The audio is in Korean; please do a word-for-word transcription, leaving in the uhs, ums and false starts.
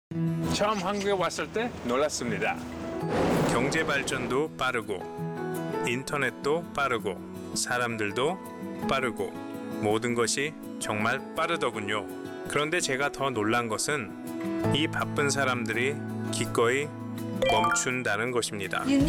처음 한국에 왔을 때 놀랐습니다. 경제 발전도 빠르고 인터넷도 빠르고 사람들도 빠르고 모든 것이 정말 빠르더군요. 그런데 제가 더 놀란 것은 이 바쁜 사람들이 기꺼이 멈춘다는 것입니다.